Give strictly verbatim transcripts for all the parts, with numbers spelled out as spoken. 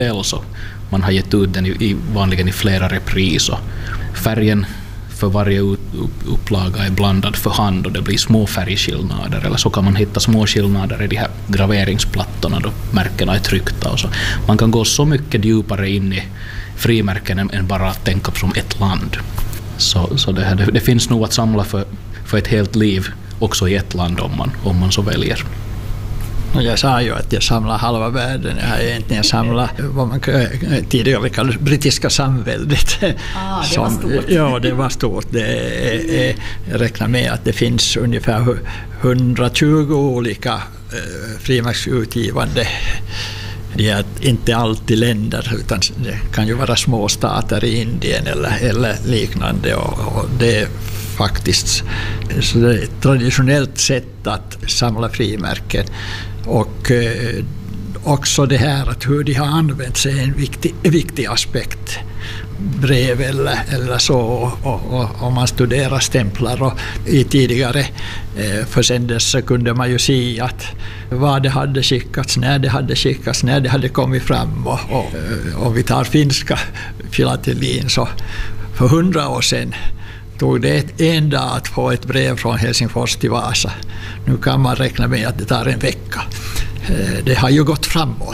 så man har gett ut den i, i vanligen i flera repriser. Färgen för varje upplaga är blandad för hand och det blir små färgskillnader, eller så kan man hitta små skillnader i de här graveringsplattorna då märkena är tryckta och så. Man kan gå så mycket djupare in i frimärken än bara att tänka som ett land. Så, så det, här, det, det finns nog att samla för, för ett helt liv också i ett land om man, om man så väljer. Jag sa ju att jag samlar halva världen. Jag har egentligen samlat vad man tidigare kallade brittiska samväldet. Ah, det var stort. Ja, det var stort. Det är, jag räknar med att det finns ungefär hundratjugo olika eh, frimärksutgivande. Det är inte alltid länder, utan det kan ju vara små stater i Indien eller, eller liknande. Och, och det är faktiskt så det är ett traditionellt sätt att samla frimärken. Och eh, också det här att hur de har använts är en viktig, viktig aspekt. Brev eller, eller så, och, och, om man studerar stämplar och i tidigare eh, försändelser kunde man ju se att vad det hade skickats, när det hade skickats, när det hade kommit fram. Och, och, och vi tar finska filatelin, så för hundra år sedan tog det en dag att få ett brev från Helsingfors till Vasa. Nu kan man räkna med att det tar en vecka. Det har ju gått framåt.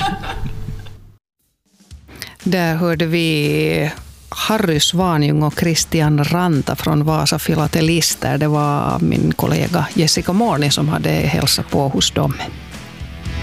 Där hörde vi Harry Svanjung och Christian Ranta från Vasa filatelister. Det var min kollega Jessica Morni som hade hälsat på hos dem.